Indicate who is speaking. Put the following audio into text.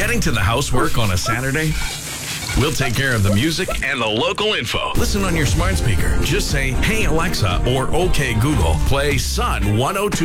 Speaker 1: Getting to the housework on a Saturday? We'll take care of the music and the local info. Listen on your smart speaker. Just say, "Hey Alexa," or "Okay Google, play Sun 102."